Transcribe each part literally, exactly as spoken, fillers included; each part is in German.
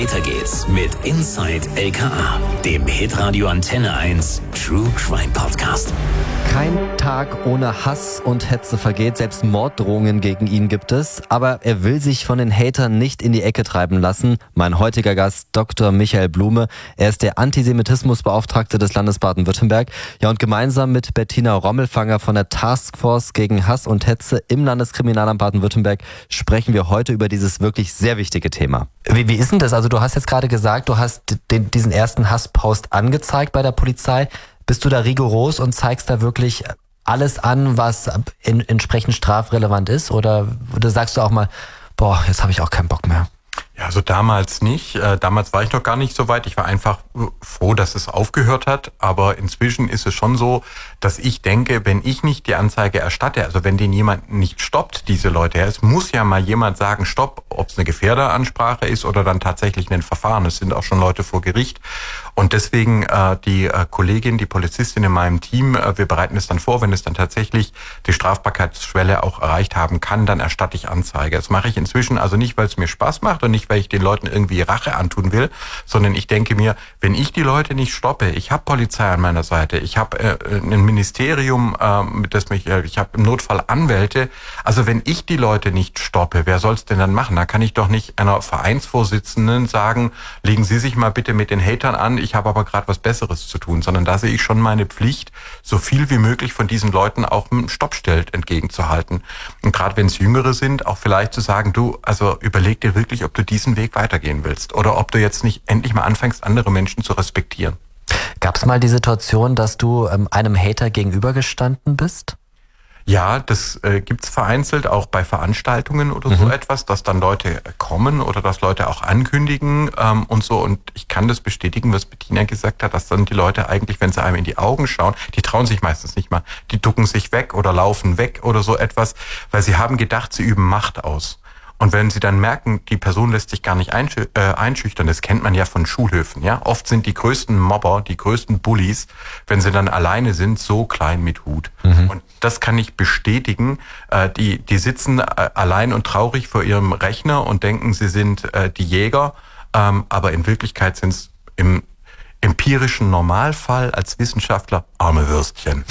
Weiter geht's mit Inside L K A, dem Hitradio Antenne eins True Crime Podcast. Kein Tag ohne Hass und Hetze vergeht, selbst Morddrohungen gegen ihn gibt es. Aber er will sich von den Hatern nicht in die Ecke treiben lassen. Mein heutiger Gast, Doktor Michael Blume. Er ist der Antisemitismusbeauftragte des Landes Baden-Württemberg. Ja, und gemeinsam mit Bettina Rommelfanger von der Taskforce gegen Hass und Hetze im Landeskriminalamt Baden-Württemberg sprechen wir heute über dieses wirklich sehr wichtige Thema. Wie, wie ist denn das? Also du hast jetzt gerade gesagt, du hast den, diesen ersten Hasspost angezeigt bei der Polizei. Bist du da rigoros und zeigst da wirklich alles an, was in, entsprechend strafrelevant ist? Oder, oder sagst du auch mal, boah, jetzt habe ich auch keinen Bock mehr? Ja, also damals nicht. Äh, damals war ich noch gar nicht so weit. Ich war einfach froh, dass es aufgehört hat. Aber inzwischen ist es schon so, dass ich denke, wenn ich nicht die Anzeige erstatte, also wenn den jemand nicht stoppt, diese Leute, es muss ja mal jemand sagen, stopp, ob es eine Gefährderansprache ist oder dann tatsächlich ein Verfahren. Es sind auch schon Leute vor Gericht. Und deswegen äh, die äh, Kollegin, die Polizistin in meinem Team, äh, wir bereiten es dann vor, wenn es dann tatsächlich die Strafbarkeitsschwelle auch erreicht haben kann, dann erstatte ich Anzeige. Das mache ich inzwischen also nicht, weil es mir Spaß macht und nicht, weil ich den Leuten irgendwie Rache antun will, sondern ich denke mir, wenn ich die Leute nicht stoppe, ich habe Polizei an meiner Seite, ich habe äh, ein Ministerium, äh, mit das mich, äh, ich habe im Notfall Anwälte, also wenn ich die Leute nicht stoppe, wer soll es denn dann machen? Da kann ich doch nicht einer Vereinsvorsitzenden sagen, legen Sie sich mal bitte mit den Hatern an, ich habe aber gerade was Besseres zu tun, sondern da sehe ich schon meine Pflicht, so viel wie möglich von diesen Leuten auch ein Stoppschild entgegenzuhalten. Und gerade wenn es Jüngere sind, auch vielleicht zu sagen, du, also überleg dir wirklich, ob du diesen Weg weitergehen willst oder ob du jetzt nicht endlich mal anfängst, andere Menschen zu respektieren. Gab es mal die Situation, dass du ähm, einem Hater gegenübergestanden bist? Ja, das äh, gibt's vereinzelt, auch bei Veranstaltungen oder mhm. so etwas, dass dann Leute kommen oder dass Leute auch ankündigen ähm, und so. Und ich kann das bestätigen, was Bettina gesagt hat, dass dann die Leute eigentlich, wenn sie einem in die Augen schauen, die trauen sich meistens nicht mal. Die ducken sich weg oder laufen weg oder so etwas, weil sie haben gedacht, sie üben Macht aus. Und wenn sie dann merken, die Person lässt sich gar nicht einschü- äh, einschüchtern, das kennt man ja von Schulhöfen, ja. Oft sind die größten Mobber, die größten Bullies, wenn sie dann alleine sind, so klein mit Hut. Mhm. Und das kann ich bestätigen. Äh, die, die sitzen äh, allein und traurig vor ihrem Rechner und denken, sie sind äh, die Jäger. Ähm, aber in Wirklichkeit sind es im empirischen Normalfall als Wissenschaftler arme Würstchen.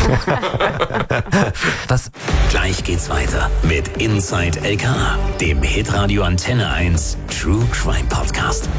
Das Gleich geht's weiter mit Inside L K A, dem Hitradio Antenne eins True Crime Podcast.